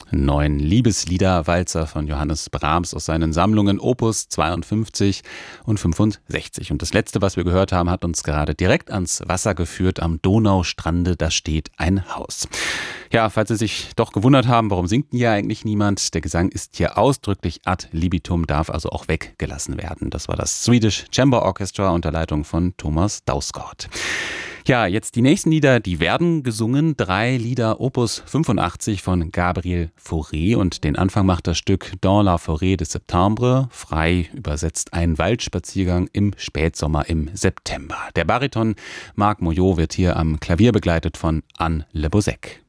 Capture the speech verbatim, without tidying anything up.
Neun Liebeslieder-Walzer von Johannes Brahms aus seinen Sammlungen Opus zweiundfünfzig und fünfundsechzig. Und das letzte, was wir gehört haben, hat uns gerade direkt ans Wasser geführt. Am Donaustrande, da steht ein Haus. Ja, falls Sie sich doch gewundert haben, warum singt denn hier eigentlich niemand? Der Gesang ist hier ausdrücklich ad libitum, darf also auch weggelassen werden. Das war das Swedish Chamber Orchestra unter Leitung von Thomas Dausgaard. Ja, jetzt die nächsten Lieder, die werden gesungen. Drei Lieder Opus fünfundachtzig von Gabriel Fauré und den Anfang macht das Stück Dans la forêt de septembre, frei übersetzt ein Waldspaziergang im Spätsommer im September. Der Bariton Marc Moyot wird hier am Klavier begleitet von Anne Le Bozec.